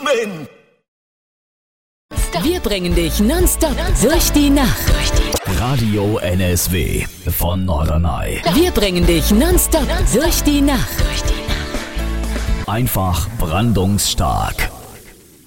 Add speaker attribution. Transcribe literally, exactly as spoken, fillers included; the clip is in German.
Speaker 1: Amen.
Speaker 2: Wir bringen dich nonstop durch die Nacht.
Speaker 3: Radio N S W von Norderney.
Speaker 2: Wir bringen dich nonstop durch die Nacht.
Speaker 3: Einfach brandungsstark.